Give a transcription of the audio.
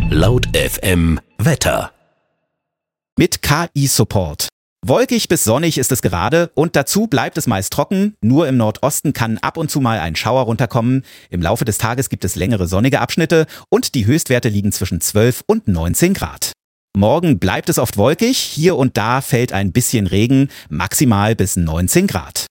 Laut FM Wetter. Mit KI-Support. Wolkig bis sonnig ist es gerade und dazu bleibt es meist trocken. Nur im Nordosten kann ab und zu mal ein Schauer runterkommen. Im Laufe des Tages gibt es längere sonnige Abschnitte und die Höchstwerte liegen zwischen 12 und 19 Grad. Morgen bleibt es oft wolkig, hier und da fällt ein bisschen Regen, maximal bis 19 Grad.